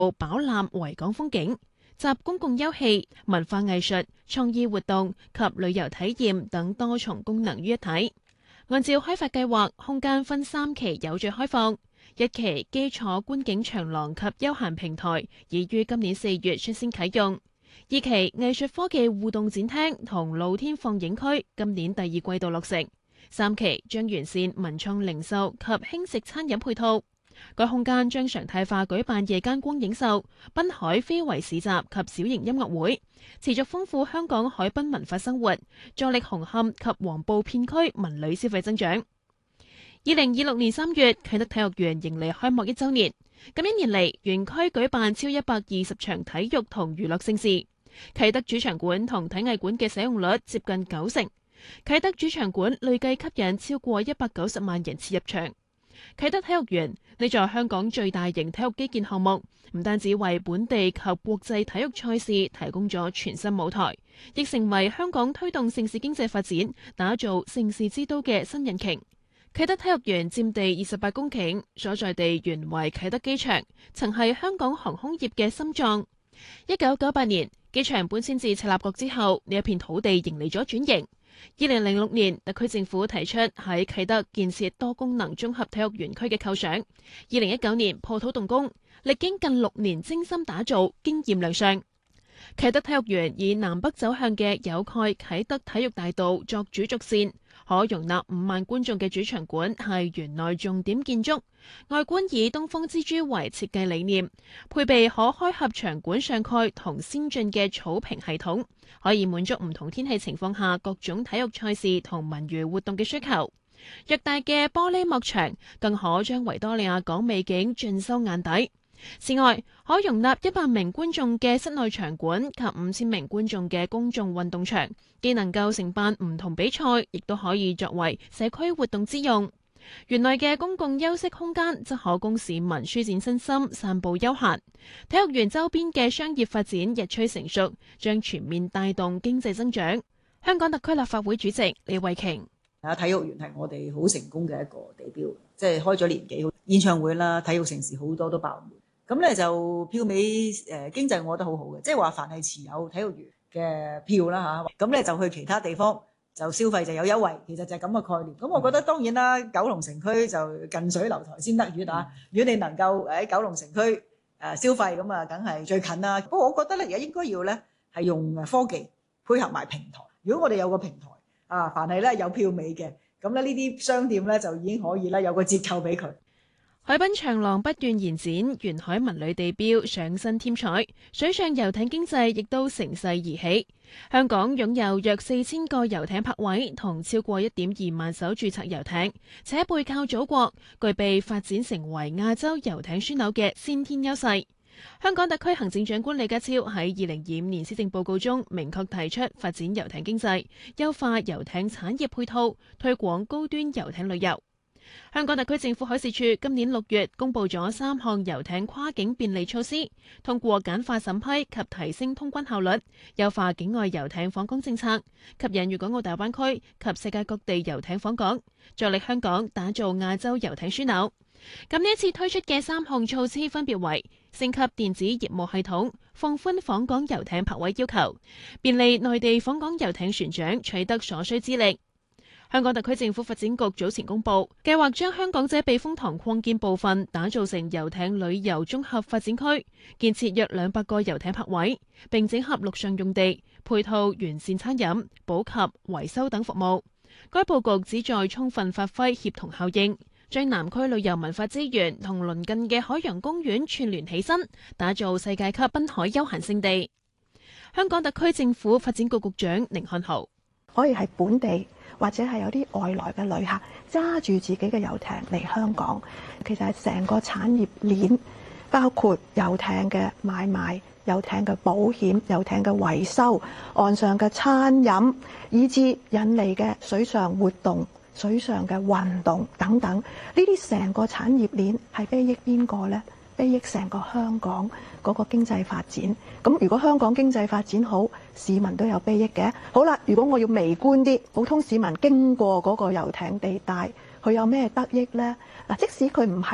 飽覽維港風景，集公共休憩、文化藝術、創意活動及旅遊體驗等多重功能於一體。按照開發計劃，空間分3期有序開放。1期基礎觀景長廊及休閒平台已於今年4月率先啟用。2期藝術科技互動展廳同露天放映區今年第2季度落成。3期將完善文創零售及輕食餐飲配套。該空間將常態化舉辦夜間光影秀、濱海非遺市集及小型音樂會，持續豐富香港海濱文化生活，助力紅磡及黃埔片區文旅消費增長。2026年3月，啟德體育園迎嚟開幕1週年。咁1年嚟，園區舉辦超120場體育同娛樂盛事。啟德主場館同體藝館嘅使用率接近90%。啟德主場館累計吸引超過190萬人次入場。啟德體育園呢座香港最大型體育基建項目，唔單止為本地及國際體育賽事提供咗全新舞台，亦成為香港推動盛事經濟發展、打造盛事之都嘅新引擎。啟德體育園佔地28公頃，所在地原為啟德機場，曾係香港航空業嘅心臟。1998年機場搬遷至赤鱲角之後，呢一片土地迎嚟咗轉型。2006年，特區政府提出喺啟德建設多功能綜合體育園區嘅構想。2019年破土動工，歷經近6年精心打造，經驗亮相。啟德體育園以南北走向嘅有蓋啟德體育大道作主軸線，可容納5萬觀眾嘅主場館係園內重點建築，外觀以東方之珠為設計理念，配備可開合場館上蓋同先進嘅草坪系統，可以滿足唔同天氣情況下各種體育賽事同文娛活動嘅需求。偌大嘅玻璃幕牆更可將維多利亞港美景盡收眼底。此外，可容納100名觀眾嘅室內場館及5000名觀眾嘅公眾運動場，既能夠承辦唔同比賽，亦都可以作為社區活動之用。園內嘅公共休息空間則可供市民舒展身心、散步休閒。體育園周邊嘅商業發展日趨成熟，將全面帶動經濟增長。香港特區立法會主席李慧瓊： 體育園係我哋好成功嘅一個地標，即係開咗年幾，演唱會啦、體育盛事好多都爆滿。咁咧就票尾經濟，我覺得好好嘅，即係話凡係持有體育園嘅票啦嚇，咁咧就去其他地方就消費就有優惠，其實就係咁嘅概念。咁我覺得當然啦，九龍城區就近水樓台先得月啊。如果你能夠喺九龍城區消費，咁啊梗係最近啦。不過我覺得咧，而家應該要咧係用科技配合埋平台。如果我哋有個平台啊，凡係咧有票尾嘅，咁咧呢啲商店咧就已經可以咧有個折扣俾佢。 海濱長廊不斷延展，沿海文旅地標上新添彩，水上遊艇經濟亦都乘勢而起。香港擁有約4000個遊艇泊位同超過1.2萬艘註冊遊艇，且背靠祖國，具備發展成為亞洲遊艇樞紐嘅先天優勢。香港特區行政長官李家超喺2025年施政報告中明確提出發展遊艇經濟，優化遊艇產業配套，推廣高端遊艇旅遊。香港特區政府海事處今年6月公布咗3項遊艇跨境便利措施，通過簡化審批及提升通關效率，優化境外遊艇訪港政策，吸引粵港澳大灣區及世界各地遊艇訪港，助力香港打造亞洲遊艇樞紐。咁呢一次推出嘅3項措施分別為升級電子業務系統、放寬訪港遊艇泊位要求、便利內地訪港遊艇船長取得所需資歷。香港特區政府發展局早前公布，計劃將香港仔避風塘擴建部分打造成遊艇旅遊綜合發展區，建設約200個遊艇泊位，並整合陸上用地，配套完善餐飲、補給、維修等服務。該佈局旨在充分發揮協同效應，將南區旅遊文化資源同鄰近嘅海洋公園串聯起身，打造世界級濱海休閒勝地。香港特區政府發展局局長寧漢豪： 可以係本地或者係有啲外來嘅旅客揸住自己嘅遊艇嚟香港，其實係成個產業鏈，包括遊艇嘅買賣、遊艇嘅保險、遊艇嘅維修、岸上嘅餐飲，以至引嚟嘅水上活動、水上嘅運動等等，呢啲成個產業鏈係裨益邊個呢？裨益成個香港嗰個經濟發展。咁如果香港經濟發展好，市民都有裨益嘅。好啦，如果我要微觀啲，普通市民經過嗰個遊艇地帶，佢有咩得益呢？嗱，即使佢唔係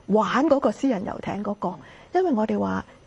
玩嗰個私人遊艇嗰個，因為我哋話